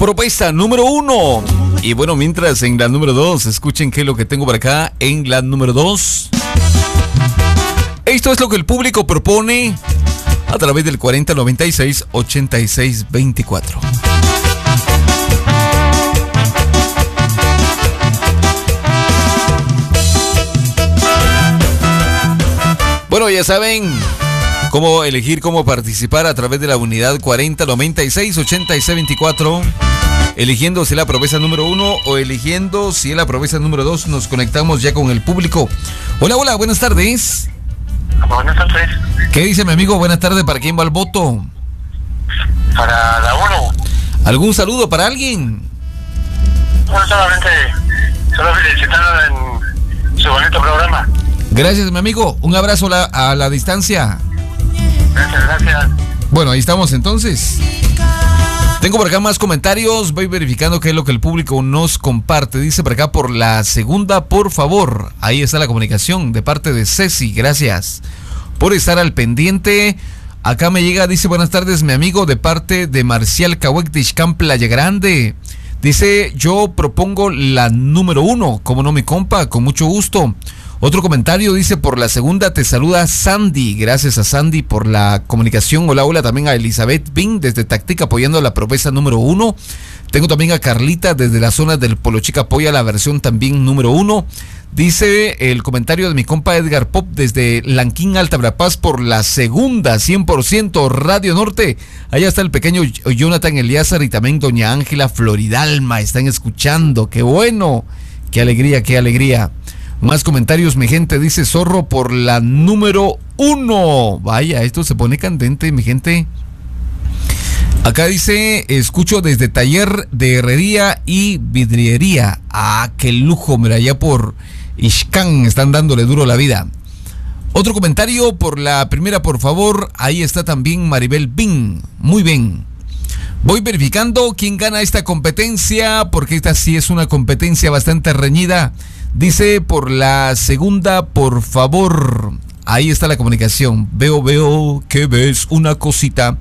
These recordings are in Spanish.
propuesta número 1. Y bueno, mientras en la número 2, escuchen qué es lo que tengo por acá en la número 2. Esto es lo que el público propone a través del 4096-8624. Bueno, ya saben cómo elegir, cómo participar a través de la unidad 4096-8624. Eligiendo si es la propuesta número 1 o eligiendo si es la propuesta número 2. Nos conectamos ya con el público. Hola, hola, buenas tardes. Buenas tardes. ¿Qué dice mi amigo? Buenas tardes, ¿para quién va el voto? Para la 1. ¿Algún saludo para alguien? No, solo felicitarlo en su bonito programa. Gracias, mi amigo. Un abrazo a la distancia. Gracias. Bueno, ahí estamos entonces. Tengo por acá más comentarios. Voy verificando qué es lo que el público nos comparte. Dice por acá, por la segunda, por favor. Ahí está la comunicación de parte de Ceci. Gracias por estar al pendiente. Acá me llega, dice, buenas tardes, mi amigo, de parte de Marcial Cahuec de Ixcán, Playa Grande. Dice, yo propongo la número 1. Como no, mi compa, con mucho gusto. Otro comentario dice, por la segunda te saluda Sandy. Gracias a Sandy por la comunicación. Hola, hola, también a Elizabeth Bing desde Tactica apoyando la propuesta número 1. Tengo también a Carlita desde la zona del Polo Chica, apoya la versión también número 1. Dice el comentario de mi compa Edgar Pop desde Lanquín, Alta Verapaz, por la segunda, 100% Radio Norte. Allá está el pequeño Jonathan Eliazar y también doña Ángela Floridalma. Están escuchando, qué bueno, qué alegría, qué alegría. Más comentarios, mi gente, dice Zorro por la número 1. Vaya, esto se pone candente, mi gente. Acá dice, escucho desde taller de herrería y vidriería. Ah, qué lujo, mira, allá por Ixcán están dándole duro la vida. Otro comentario por la primera, por favor. Ahí está también Maribel Bin. Muy bien. Voy verificando quién gana esta competencia, porque esta sí es una competencia bastante reñida. Dice por la segunda, por favor. Ahí está la comunicación. Veo que ves una cosita.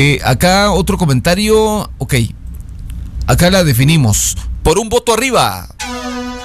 Acá otro comentario. Ok. Acá la definimos. Por un voto arriba.